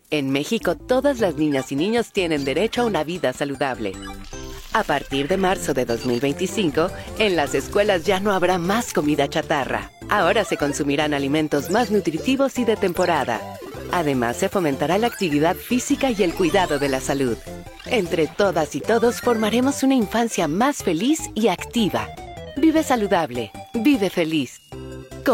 En México, todas las niñas y niños tienen derecho a una vida saludable. A partir de marzo de 2025, en las escuelas ya no habrá más comida chatarra. Ahora se consumirán alimentos más nutritivos y de temporada. Además, se fomentará la actividad física y el cuidado de la salud. Entre todas y todos formaremos una infancia más feliz y activa. Vive saludable, vive feliz.